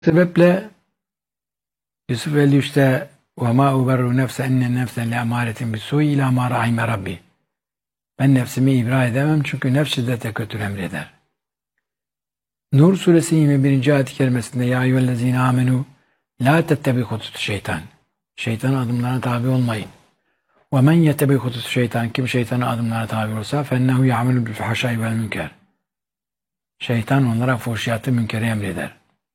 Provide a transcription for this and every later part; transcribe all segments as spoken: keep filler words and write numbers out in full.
Sebeple Yusuf elli üçte وَمَا اُبَرُّ نَفْسَ اِنَّ النَّفْسَ لَاَمَارَةٍ بِسُوءِ اِلَى مَا رَحِمَ رَبِّ. Ben nefsimi ibra edemem çünkü nefs şiddete kötü emreder. Nur suresi yirmi birinci ayet-i kerimesinde ya eyyühellezine amenu la tettebi hutut şeytan. Şeytanın adımlarına tabi olmayın. Ve men yettebi hutut şeytan, kim şeytanın adımlarına tabi olursa fennehu ya'melu bil fahşai vel münker. Şeytan onlara fuhşiyatı, münkeri emreder.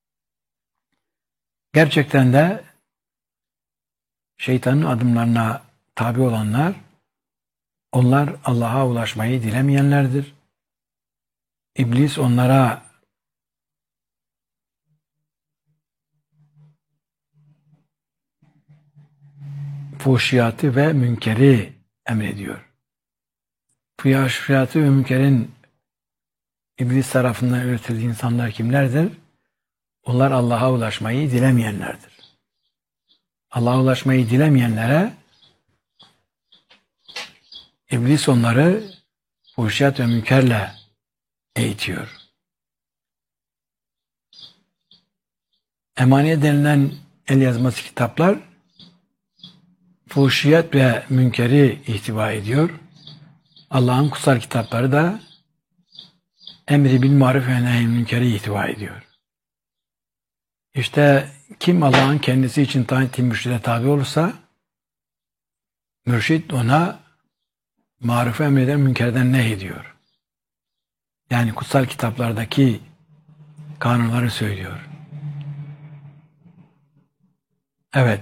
Gerçekten de şeytanın adımlarına tabi olanlar, onlar Allah'a ulaşmayı dilemeyenlerdir. İblis onlara fuhşiyatı ve münkeri emrediyor. Fuhşiyatı ve münkerin İblis tarafından üretildiği insanlar kimlerdir? Onlar Allah'a ulaşmayı dilemeyenlerdir. Allah'a ulaşmayı dilemeyenlere İblis onları fuhşiyat ve münkerle eğitiyor. Emaniye denilen el yazması kitaplar fuhşiyat ve münkeri ihtiva ediyor. Allah'ın kutsal kitapları da emri bil maruf ve nehy münkeri ihtiva ediyor. İşte kim Allah'ın kendisi için tayin ettiği mürşide tabi olursa mürşid ona marufu emreder, münkerden nehyediyor. Yani kutsal kitaplardaki kanunları söylüyor. Evet.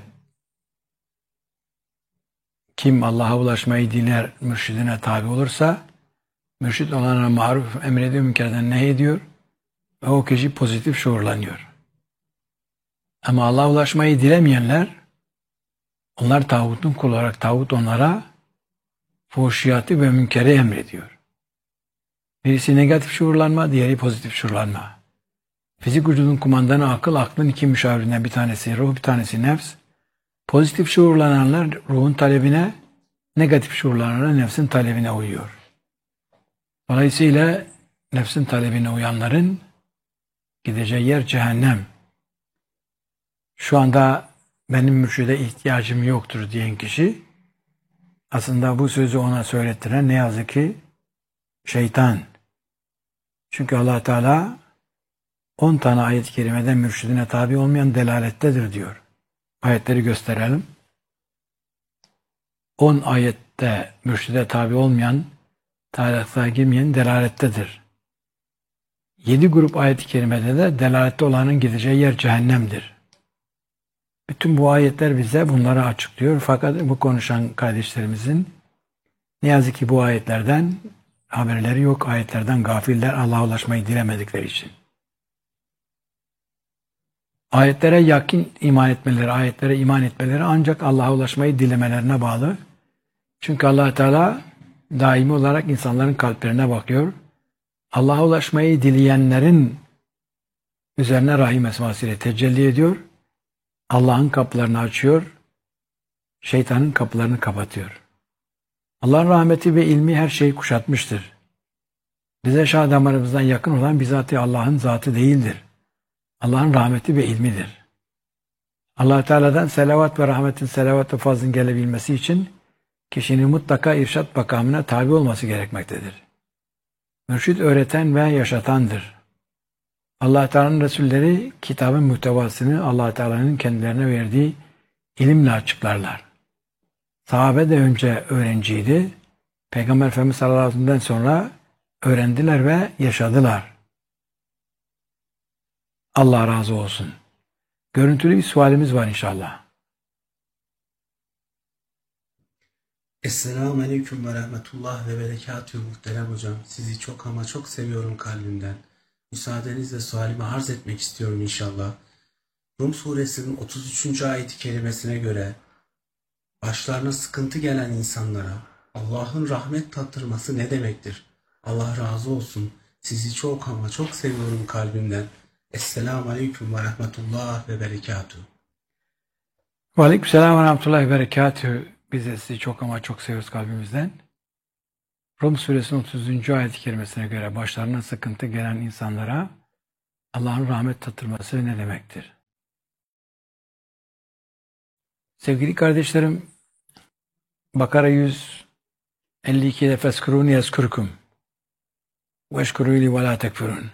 Kim Allah'a ulaşmayı diler, mürşidine tabi olursa mürşid onlara maruf emrediyor, münkerden nehyediyor ve o kişi pozitif şuurlanıyor. Ama Allah'a ulaşmayı dilemeyenler, onlar tağutun kulu olarak tağut onlara fuhşiyatı ve münkeri emrediyor. Birisi negatif şuurlanma, diğeri pozitif şuurlanma. Fizik vücudun kumandanı akıl, aklın iki müşavirinden bir tanesi ruh, bir tanesi nefs. Pozitif şuurlananlar ruhun talebine, negatif şuurlananlar nefsin talebine uyuyor. Dolayısıyla nefsin talebine uyanların gideceği yer cehennem. Şu anda benim mürşide ihtiyacım yoktur diyen kişi aslında bu sözü ona söylettiren ne yazık ki şeytan. Çünkü Allah Teala on tane ayet-i kerimeden mürşidine tabi olmayan delalettedir diyor. Ayetleri gösterelim. on ayette mürşide tabi olmayan, tarihe girmeyen delalettedir. yedi grup ayet-i kerimede de delalette olanın gideceği yer cehennemdir. Bütün bu ayetler bize bunları açıklıyor. Fakat bu konuşan kardeşlerimizin ne yazık ki bu ayetlerden haberleri yok. Ayetlerden gafiller, Allah'a ulaşmayı dilemedikleri için. Ayetlere yakin iman etmeleri, ayetlere iman etmeleri ancak Allah'a ulaşmayı dilemelerine bağlı. Çünkü Allah Teala daimi olarak insanların kalplerine bakıyor. Allah'a ulaşmayı dileyenlerin üzerine rahim esmasıyla tecelli ediyor. Allah'ın kapılarını açıyor, şeytanın kapılarını kapatıyor. Allah'ın rahmeti ve ilmi her şeyi kuşatmıştır. Bize şah damarımızdan yakın olan bizatihi Allah'ın zatı değildir. Allah'ın rahmeti ve ilmidir. Allah Teala'dan selavat ve rahmetin, selavat ve fazlın gelebilmesi için kişinin mutlaka irşat makamına tabi olması gerekmektedir. Mürşid öğreten ve yaşatandır. Allah Teala'nın Resulleri kitabın muhtevasını Allah Teala'nın kendilerine verdiği ilimle açıklarlar. Sahabe de önce öğrenciydi. Peygamber Efendimiz sallallahu aleyhi ve sellem'den sonra öğrendiler ve yaşadılar. Allah razı olsun. Görüntülü bir sualimiz var inşallah. Esselamu Aleyküm ve Rahmetullah ve Berekatühü muhterem hocam. Sizi çok ama çok seviyorum kalbimden. Müsaadenizle sualimi arz etmek istiyorum inşallah. Rum suresinin otuz üçüncü ayet-i kerimesine göre başlarına sıkıntı gelen insanlara Allah'ın rahmet tattırması ne demektir? Allah razı olsun. Sizi çok ama çok seviyorum kalbimden. Esselamu Aleyküm ve Rahmetullah ve Berekatühü. Ve Aleykümselam ve Rahmetullah ve Berekatühü. Biz de sizi çok ama çok seviyoruz kalbimizden. Rum suresinin otuzuncu ayet-i kerimesine göre başlarına sıkıntı gelen insanlara Allah'ın rahmet tattırması ne demektir? Sevgili kardeşlerim, Bakara yüz elli iki'de feskuruni yezkurkum veşkuruli ve la tekfurun.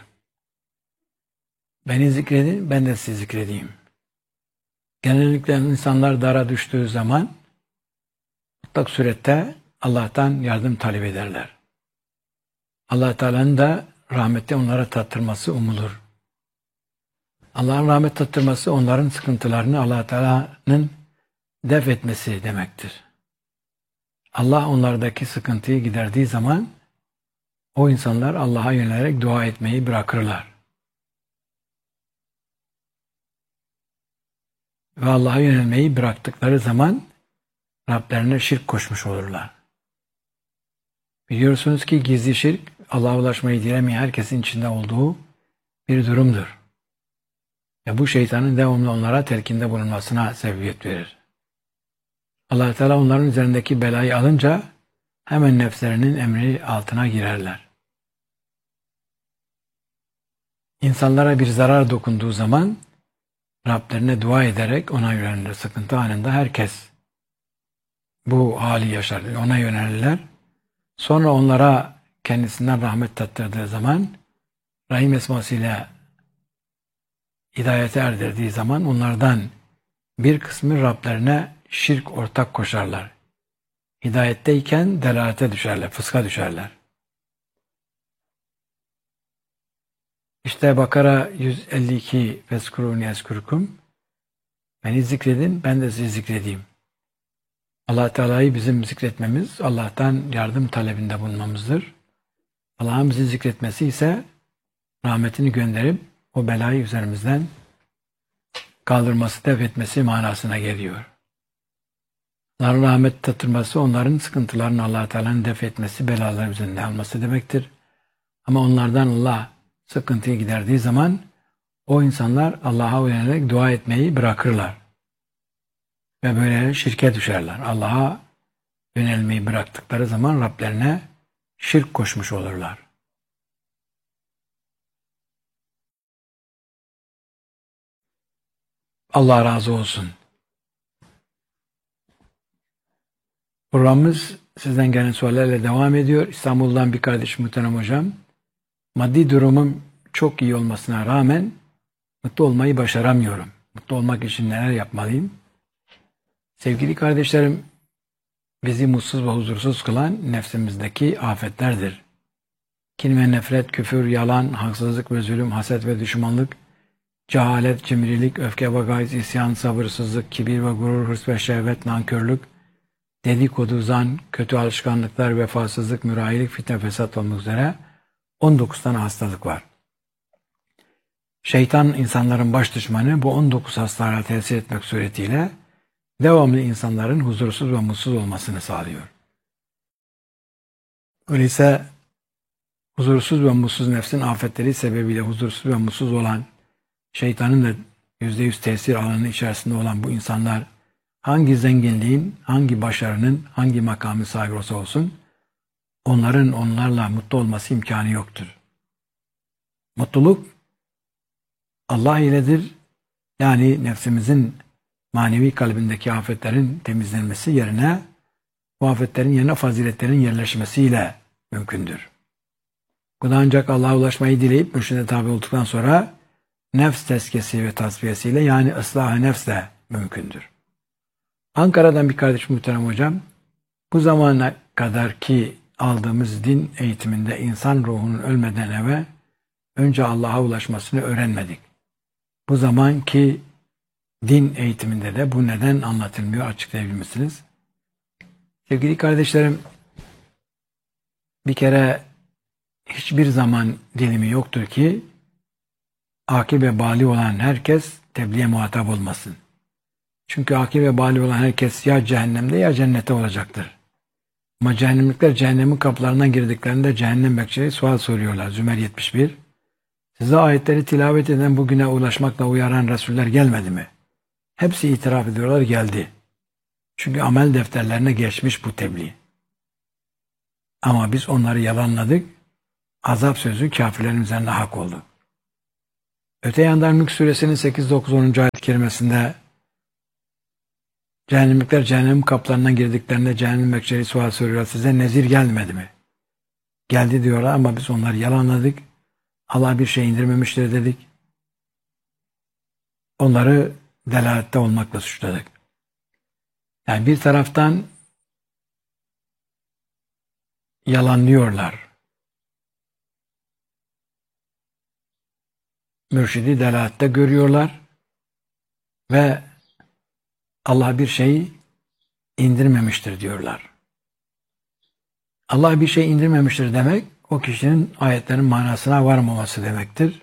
Beni zikredin, ben de sizi zikredeyim. Genellikle insanlar dara düştüğü zaman mutlak surette Allah'tan yardım talep ederler. Allah Teala'nın da rahmeti onlara tattırması umulur. Allah'ın rahmet tattırması onların sıkıntılarını Allah Teala'nın def etmesi demektir. Allah onlardaki sıkıntıyı giderdiği zaman o insanlar Allah'a yönelerek dua etmeyi bırakırlar. Ve Allah'a yönelmeyi bıraktıkları zaman Rablerine şirk koşmuş olurlar. Biliyorsunuz ki gizli şirk Allah'a ulaşmayı dilemeyen herkesin içinde olduğu bir durumdur. Ve bu şeytanın devamlı onlara telkinde bulunmasına sebebiyet verir. Allah Teala onların üzerindeki belayı alınca hemen nefslerinin emri altına girerler. İnsanlara bir zarar dokunduğu zaman Rablerine dua ederek ona yönelir. Sıkıntı anında herkes bu hali yaşar. Ona yönelirler. Sonra onlara kendisinden rahmet tattırdığı zaman Rahim esmasıyla hidayete erdirdiği zaman onlardan bir kısmı Rablerine şirk ortak koşarlar. Hidayetteyken delalete düşerler, fıska düşerler. İşte Bakara yüz elli iki Feskuruni yezkurkum. Beni zikredin, ben de sizi zikredeyim. Allah Teala'yı bizim zikretmemiz, Allah'tan yardım talebinde bulunmamızdır. Allah'ın bizi zikretmesi ise rahmetini gönderip o belayı üzerimizden kaldırması, def etmesi manasına geliyor. Onların rahmet tattırması, onların sıkıntılarını Allah Teala'nın def etmesi, belaları üzerinden alması demektir. Ama onlardan Allah sıkıntıyı giderdiği zaman o insanlar Allah'a yönelerek dua etmeyi bırakırlar. Ve böyle şirke düşerler. Allah'a yönelmeyi bıraktıkları zaman Rablerine şirk koşmuş olurlar. Allah razı olsun. Programımız sizden gelen suallerle devam ediyor. İstanbul'dan bir kardeş muhterem hocam. Maddi durumum çok iyi olmasına rağmen mutlu olmayı başaramıyorum. Mutlu olmak için neler yapmalıyım? Sevgili kardeşlerim, bizi mutsuz ve huzursuz kılan nefsimizdeki afetlerdir. Kin ve nefret, küfür, yalan, haksızlık ve zulüm, haset ve düşmanlık, cehalet, cimrilik, öfke ve gayz, isyan, sabırsızlık, kibir ve gurur, hırs ve şehvet, nankörlük, dedikodu, zan, kötü alışkanlıklar, vefasızlık, mürahilik, fitne, fesat olmak üzere on dokuz tane hastalık var. Şeytan insanların baş düşmanı, bu on dokuz hastalığa tesir etmek suretiyle devamlı insanların huzursuz ve mutsuz olmasını sağlıyor. Öyleyse huzursuz ve mutsuz nefsin afetleri sebebiyle huzursuz ve mutsuz olan, şeytanın da yüzde yüz tesir alanı içerisinde olan bu insanlar hangi zenginliğin, hangi başarının, hangi makamın sahibi olsa olsun onların onlarla mutlu olması imkanı yoktur. Mutluluk Allah iledir. Yani nefsimizin manevi kalbindeki afetlerin temizlenmesi yerine bu afetlerin yerine faziletlerin yerleşmesiyle mümkündür. Bu da ancak Allah'a ulaşmayı dileyip mürşide tabi olduktan sonra nefs tezkiyesi ve tasfiyesiyle yani ıslah-ı nefsle mümkündür. Ankara'dan bir kardeş muhterem hocam, bu zamana kadar ki aldığımız din eğitiminde insan ruhunun ölmeden evvel önce Allah'a ulaşmasını öğrenmedik. Bu zamanki din eğitiminde de bu neden anlatılmıyor, açıklayabilir misiniz? Sevgili kardeşlerim, bir kere hiçbir zaman dilimi yoktur ki akil ve bali olan herkes tebliğe muhatap olmasın. Çünkü akil ve bali olan herkes ya cehennemde ya cennete olacaktır. Ama cehennemlikler cehennemin kapılarından girdiklerinde cehennem bekçileri sual soruyorlar. Zümer yetmiş bir. Size ayetleri tilavet eden bugüne ulaşmakla uyaran Resuller gelmedi mi? Hepsi itiraf ediyorlar, geldi. Çünkü amel defterlerine geçmiş bu tebliğ. Ama biz onları yalanladık. Azap sözü kafirlerin üzerine hak oldu. Öte yandan Mülk suresinin sekiz dokuz on. ayet-i kerimesinde Cehennemlikler cehennem kapılarından girdiklerinde cehennem bekçileri sual soruyorlar. Size nezir gelmedi mi? Geldi diyorlar ama biz onları yalanladık. Allah bir şey indirmemiştir dedik. Onları delalette olmakla suçladık. Yani bir taraftan yalanlıyorlar. Mürşidi delalette görüyorlar ve Allah bir şeyi indirmemiştir diyorlar. Allah bir şey indirmemiştir demek, o kişinin ayetlerin manasına varmaması demektir.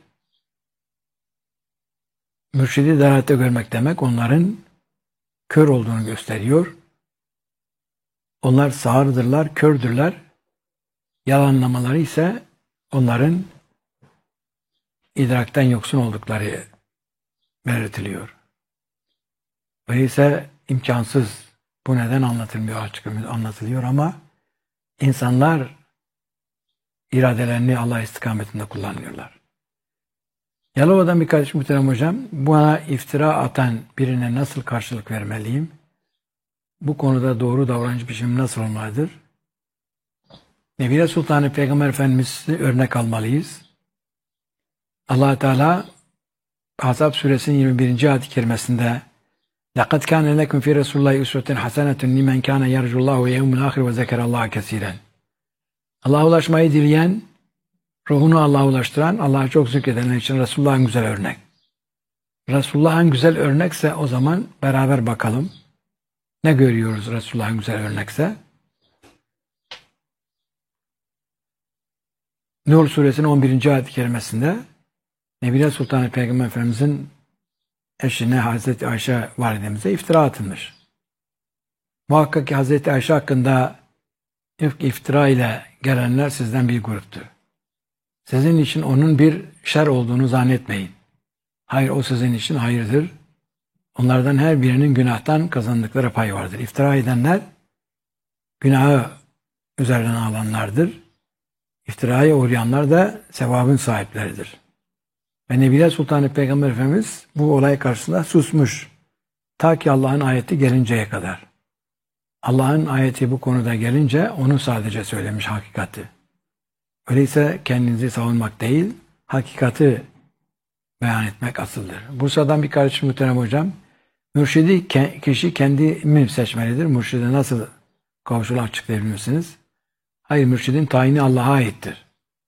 Mürşidi delalette görmek demek, onların kör olduğunu gösteriyor. Onlar sağırdırlar, kördürler. Yalanlamaları ise onların idrakten yoksun oldukları belirtiliyor. Öyleyse imkansız. Bu neden anlatılmıyor, açık anlatılıyor ama insanlar iradelerini Allah istikametinde kullanıyorlar. Yalova'dan bir kardeş muhterem hocam, bana iftira atan birine nasıl karşılık vermeliyim? Bu konuda doğru davranış biçimi nasıl olmalıdır? Nebine Sultanı Peygamber Efendimiz'i örnek almalıyız. Allah Teala Ahzab suresinin yirmi birinci ayet-i kerimesinde لَقَدْ كَانَ لَكُمْ فِي رَسُولِ اللّٰهِ اُسْوَةٌ حَسَنَةٌ لِمَنْ كَانَ يَرْجُ اللّٰهُ وَيَوْمُ الْآخِرِ وَذَكَرَ اللّٰهَ كَثِيرًا. Allah'a ulaşmayı dileyen, ruhunu Allah'a ulaştıran, Allah'a çok zikredenler için Resulullah'ın güzel örnek. Resulullah'ın güzel örnekse o zaman beraber bakalım. Ne görüyoruz Resulullah'ın güzel örnekse? Nur suresinin on birinci ayet-i kerimesinde Nebine Sultanı Peygamber Efendimiz'in eşine Hazreti Ayşe validemize iftira atılmış. Muhakkak ki Hazreti Ayşe hakkında iftira ile gelenler sizden bir gruptur. Sizin için onun bir şer olduğunu zannetmeyin. Hayır, o sizin için hayırdır. Onlardan her birinin günahtan kazandıkları pay vardır. İftira edenler günahı üzerine alanlardır. İftiraya uğrayanlar da sevabın sahipleridir. Ve Nebile Sultanı Peygamber Efendimiz bu olay karşısında susmuş. Ta ki Allah'ın ayeti gelinceye kadar. Allah'ın ayeti bu konuda gelince onu sadece söylemiş hakikati. Öyleyse kendinizi savunmak değil, hakikati beyan etmek asıldır. Bursa'dan bir kardeşim muhterem hocam, mürşidi kişi kendi mi seçmelidir? Mürşide nasıl kavuşulu açıklayabilir misiniz? Hayır, mürşidin tayini Allah'a aittir.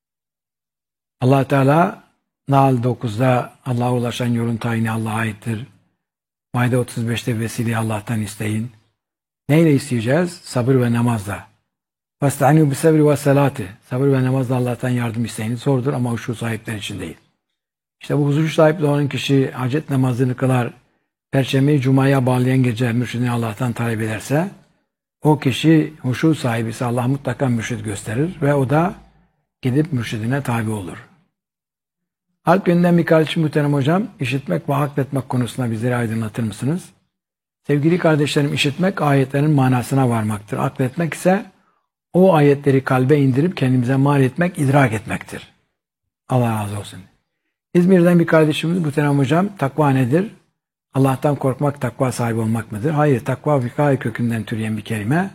Allah Teala Nahl dokuzda Allah'a ulaşan yolun tayini Allah'a aittir. Maide otuz beşte vesileyi Allah'tan isteyin. Neyle isteyeceğiz? Sabır ve namazla. وَاسْتَعِنُوا بِسَبْرِ وَالسَّلَاتِ. Sabır ve namazla Allah'tan yardım isteyiniz. Zordur ama huşu sahipler için değil. İşte bu huzur sahibi olan kişi hacet namazını kılar, Perşembeyi Cuma'ya bağlayan gece mürşidini Allah'tan talep ederse, o kişi huşu sahibisi Allah mutlaka mürşid gösterir ve o da gidip mürşidine tabi olur. Alp yönünden bir kardeşim muhterem hocam, işitmek ve akletmek konusunda bizleri aydınlatır mısınız? Sevgili kardeşlerim, işitmek ayetlerin manasına varmaktır. Akletmek ise o ayetleri kalbe indirip kendimize mal etmek, idrak etmektir. Allah razı olsun. İzmir'den bir kardeşimiz muhterem hocam, takva nedir? Allah'tan korkmak takva sahibi olmak mıdır? Hayır, takva vikâye kökünden türeyen bir kelime.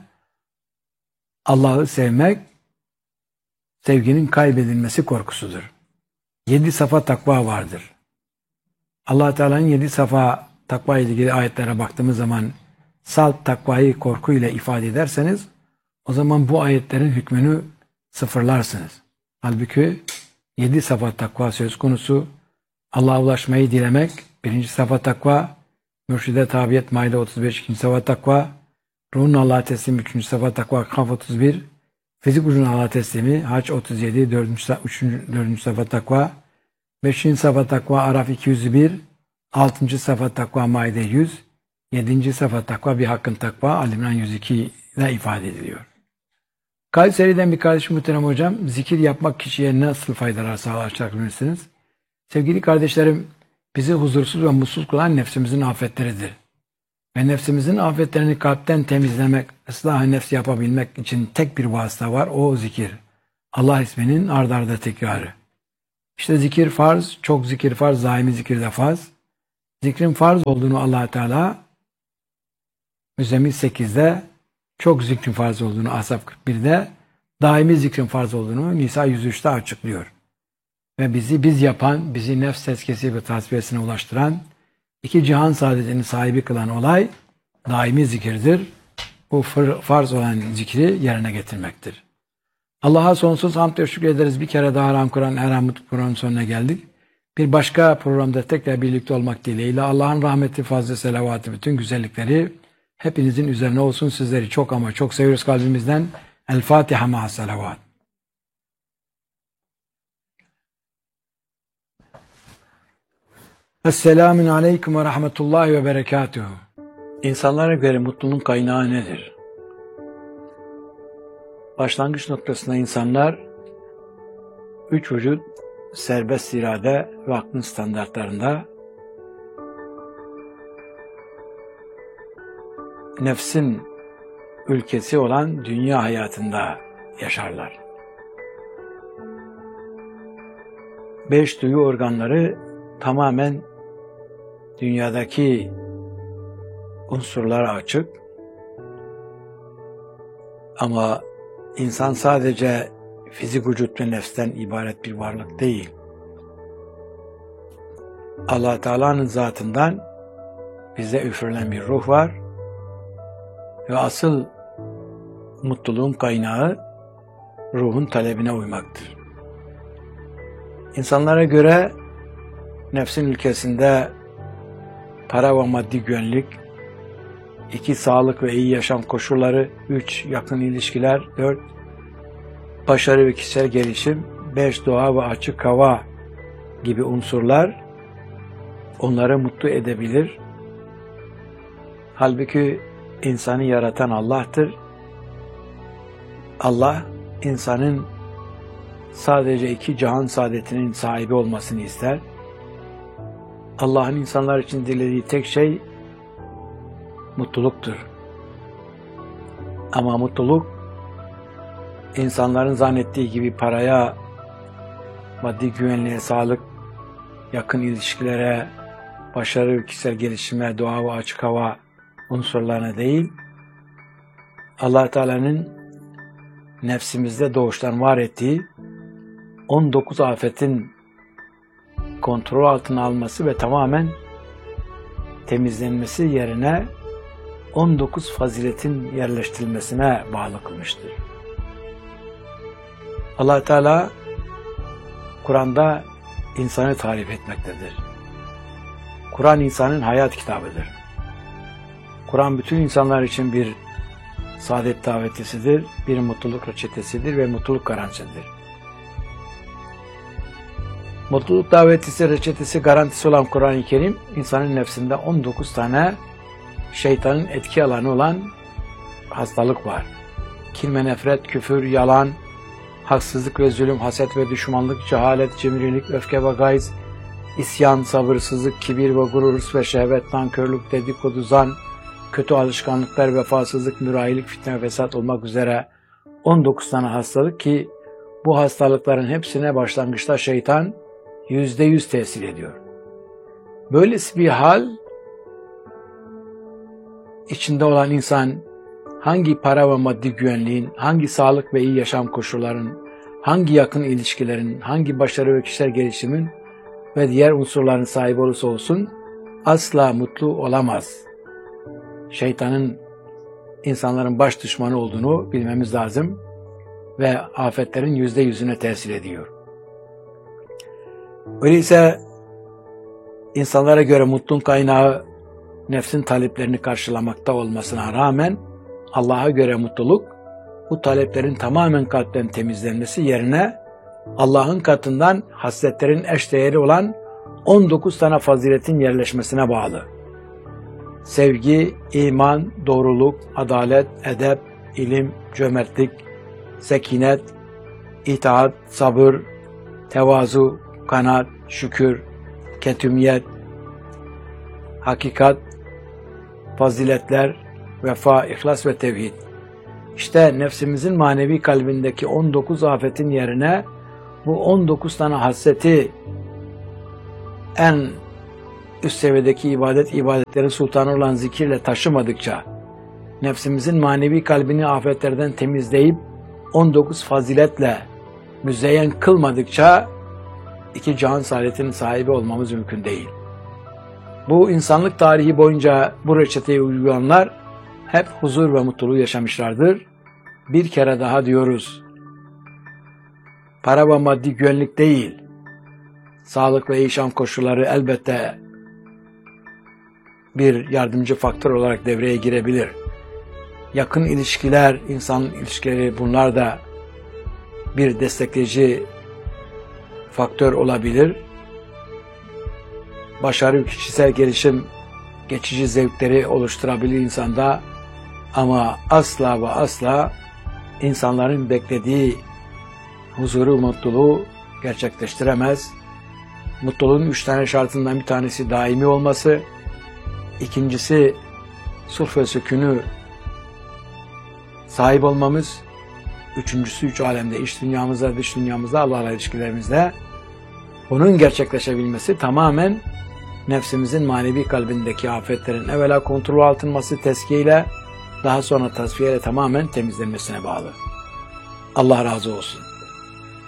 Allah'ı sevmek, sevginin kaybedilmesi korkusudur. Yedi safa takva vardır. Allah Teala'nın yedi safa takva ile ilgili ayetlere baktığımız zaman salt takvayı korku ile ifade ederseniz o zaman bu ayetlerin hükmünü sıfırlarsınız. Halbuki yedi safa takva söz konusu. Allah'a ulaşmayı dilemek birinci safa takva, mürşide tabiyet Maide otuz beş ikinci safa takva, ruhun Allah'a teslim üçüncü safa takva Kaf otuz bir, fizik ucunun Allah'a teslimi Hac otuz yedi dördüncü safa takva, beşinci safa takva Araf iki yüz bir, altıncı safa takva Maide yüz, yedinci safa takva bir hakkın takva Ali İmran yüz iki ile ifade ediliyor. Kayseri'den bir kardeşim muhterem hocam, zikir yapmak kişiye nasıl faydalar sağlayabilirsiniz? Sevgili kardeşlerim, bizi huzursuz ve mutsuz kılan nefsimizin afetleridir. Ve nefsimizin afetlerini kalpten temizlemek, ıslah-ı nefs yapabilmek için tek bir vasıta var, o zikir. Allah isminin ard arda tekrarı. İşte zikir farz, çok zikir farz, daimi zikir de farz. Zikrin farz olduğunu Allah Teala Müzzemmil sekizde çok zikrin farz olduğunu, Ahzab kırk birde daimi zikrin farz olduğunu Nisa yüz üçte açıklıyor. Ve bizi biz yapan, bizi nefs tezkiyesi ve tasfiyesine ulaştıran, iki cihan saadetinin sahibi kılan olay daimi zikirdir. Bu farz olan zikri yerine getirmektir. Allah'a sonsuz hamd ve şükür ederiz. Bir kere daha Ram Kur'an, Erhamut Kur'an'ın sonuna geldik. Bir başka programda tekrar birlikte olmak dileğiyle Allah'ın rahmeti, fazla selavatı, bütün güzellikleri hepinizin üzerine olsun. Sizleri çok ama çok seviyoruz kalbimizden. El Fatiha ma'a selavat. Esselamun aleyküm ve rahmetullahi ve berekatuhu. İnsanlara göre mutluluğun kaynağı nedir? Başlangıç noktasında insanlar üç vücut, serbest irade ve aklın standartlarında nefsin ülkesi olan dünya hayatında yaşarlar. Beş duyu organları tamamen dünyadaki unsurlara açık. Ama insan sadece fizik vücut ve nefsten ibaret bir varlık değil. Allah Teala'nın zatından bize üfürülen bir ruh var ve asıl mutluluğun kaynağı ruhun talebine uymaktır. İnsanlara göre nefsin ülkesinde para ve maddi güvenlik, iki sağlık ve iyi yaşam koşulları, üç yakın ilişkiler, dört başarı ve kişisel gelişim, beş doğa ve açık hava gibi unsurlar onları mutlu edebilir. Halbuki insanı yaratan Allah'tır. Allah insanın sadece iki cihan saadetinin sahibi olmasını ister. Allah'ın insanlar için dilediği tek şey mutluluktur. Ama mutluluk insanların zannettiği gibi paraya, maddi güvenliğe, sağlık, yakın ilişkilere, başarı ve kişisel gelişime, doğa ve açık hava unsurlarına değil, Allah Teala'nın nefsimizde doğuştan var ettiği on dokuz afetin kontrol altına alması ve tamamen temizlenmesi yerine on dokuz faziletin yerleştirilmesine bağlı kılmıştır. Allah Teala Kur'an'da insanı tarif etmektedir. Kur'an insanın hayat kitabıdır. Kur'an bütün insanlar için bir saadet davetisidir, bir mutluluk reçetesidir ve mutluluk garantisidir. Mutluluk davetisi, reçetesi, garantisi olan Kur'an-ı Kerim, insanın nefsinde on dokuz tane şeytanın etki alanı olan hastalık var. Kin ve nefret, küfür, yalan, haksızlık ve zulüm, haset ve düşmanlık, cehalet, cimrilik, öfke ve gayz, isyan, sabırsızlık, kibir ve gurur, hırs ve şehvet, nankörlük, dedikodu, zan, kötü alışkanlıklar, vefasızlık, mürahilik, fitne ve fesat olmak üzere on dokuz tane hastalık ki bu hastalıkların hepsine başlangıçta şeytan yüzde yüz tesir ediyor. Böylesi bir hal içinde olan insan hangi para ve maddi güvenliğin, hangi sağlık ve iyi yaşam koşullarının, hangi yakın ilişkilerin, hangi başarı ve kişisel gelişimin ve diğer unsurların sahibi olursa olsun asla mutlu olamaz. Şeytanın insanların baş düşmanı olduğunu bilmemiz lazım ve afetlerin yüzde yüzüne tesir ediyor. Öyleyse insanlara göre mutluluğun kaynağı nefsin taleplerini karşılamakta olmasına rağmen Allah'a göre mutluluk bu taleplerin tamamen kalpten temizlenmesi yerine Allah'ın katından hasletlerin eşdeğeri olan on dokuz tane faziletin yerleşmesine bağlı. Sevgi, iman, doğruluk, adalet, edep, ilim, cömertlik, sekinet, itaat, sabır, tevazu, kanaat, şükür, ketümiyet, hakikat, faziletler, vefa, ihlas ve tevhid. İşte nefsimizin manevi kalbindeki on dokuz afetin yerine bu on dokuz tane hasreti en üst seviyedeki ibadet, ibadetlerin sultanı olan zikirle taşımadıkça, nefsimizin manevi kalbini afetlerden temizleyip on dokuz faziletle müzeyyen kılmadıkça iki cihan saadetinin sahibi olmamız mümkün değil. Bu insanlık tarihi boyunca bu reçeteyi uygulayanlar hep huzur ve mutluluğu yaşamışlardır. Bir kere daha diyoruz, para ve maddi güvenlik değil, sağlık ve yaşam koşulları elbette bir yardımcı faktör olarak devreye girebilir. Yakın ilişkiler, insan ilişkileri, bunlar da bir destekleyici faktör olabilir. Başarı, kişisel gelişim, geçici zevkleri oluşturabilir insanda, ama asla ve asla insanların beklediği huzuru, mutluluğu gerçekleştiremez. Mutluluğun üç tane şartından bir tanesi daimi olması, ikincisi sulh ve sükûnü sahip olmamız, üçüncüsü üç alemde, iç dünyamızda, dış dünyamızda, Allah'la ilişkilerimizde. Bunun gerçekleşebilmesi tamamen nefsimizin manevi kalbindeki afetlerin evvela kontrol altınması teskiyeyle, daha sonra tasfiyeyle tamamen temizlenmesine bağlı. Allah razı olsun.